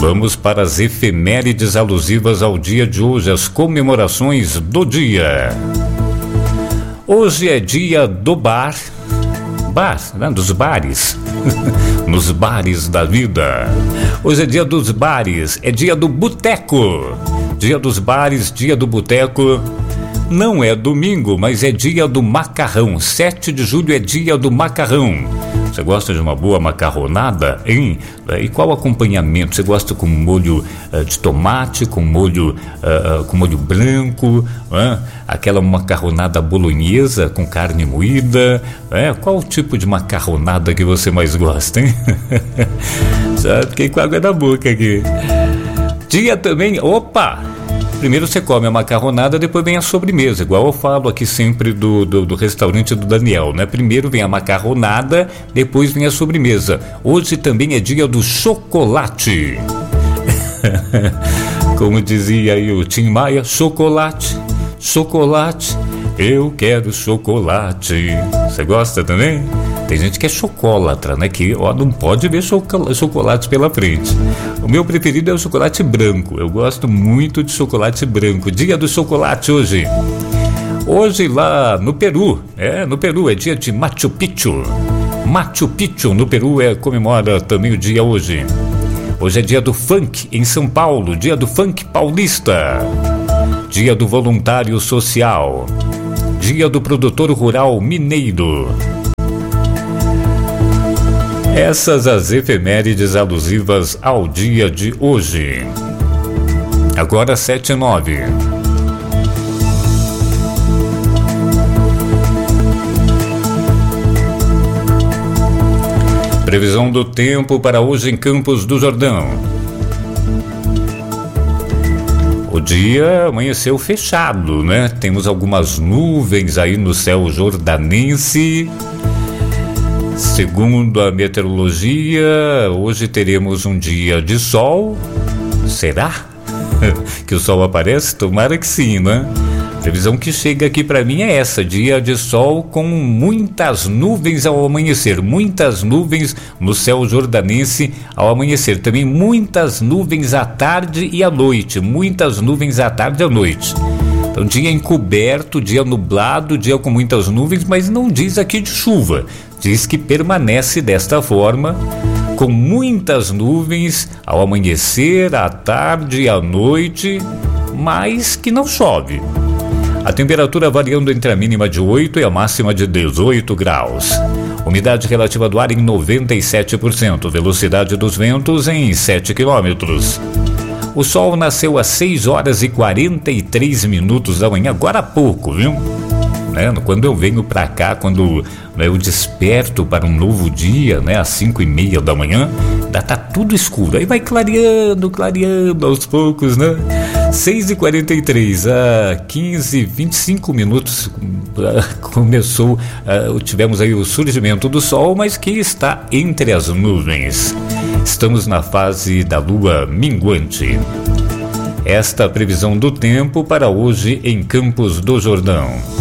Vamos para as efemérides alusivas ao dia de hoje, as comemorações do dia. Hoje é dia do bar, né? Dos bares, nos bares da vida. Hoje é dia dos bares, é dia do boteco. Dia dos bares, dia do boteco. Não é domingo, mas é dia do macarrão. 7 de julho é dia do macarrão. Você gosta de uma boa macarronada, hein? E qual acompanhamento? Você gosta com molho de tomate, com molho branco, aquela macarronada bolonhesa com carne moída? Qual o tipo de macarronada que você mais gosta, hein? Já fiquei com água na boca aqui. Dia também, primeiro você come a macarronada, depois vem a sobremesa, igual eu falo aqui sempre do restaurante do Daniel, né? Primeiro vem a macarronada, depois vem a sobremesa. Hoje também é dia do chocolate. Como dizia aí o Tim Maia, chocolate, chocolate, eu quero chocolate. Você gosta também? Tem gente que é chocolatra, né? Que não pode ver chocolate pela frente. O meu preferido é o chocolate branco. Eu gosto muito de chocolate branco. Dia do chocolate hoje. Hoje lá no Peru. No Peru é dia de Machu Picchu. Machu Picchu no Peru comemora também o dia hoje. Hoje é dia do funk em São Paulo. Dia do funk paulista. Dia do voluntário social. Dia do produtor rural mineiro. Essas as efemérides alusivas ao dia de hoje. Agora 7:09. Previsão do tempo para hoje em Campos do Jordão. O dia amanheceu fechado, né? Temos algumas nuvens aí no céu jordanense. Segundo a meteorologia, hoje teremos um dia de sol. Será que o sol aparece? Tomara que sim, né? A previsão que chega aqui para mim é essa: dia de sol com muitas nuvens ao amanhecer. Muitas nuvens no céu jordanense ao amanhecer. Também muitas nuvens à tarde e à noite. Muitas nuvens à tarde e à noite. Então, dia encoberto, dia nublado, dia com muitas nuvens, mas não diz aqui de chuva. Diz que permanece desta forma, com muitas nuvens ao amanhecer, à tarde e à noite, mas que não chove. A temperatura variando entre a mínima de 8 e a máxima de 18 graus. Umidade relativa do ar em 97%, velocidade dos ventos em 7 quilômetros. O sol nasceu às 6 horas e 43 minutos da manhã, agora há pouco, viu? Quando eu venho pra cá, quando eu desperto para um novo dia, às 5:30 da manhã, ainda tá tudo escuro. Aí vai clareando aos poucos, né? 6h43, a 25 minutos começou, tivemos aí o surgimento do sol, mas que está entre as nuvens. Estamos na fase da lua minguante. Esta previsão do tempo para hoje em Campos do Jordão.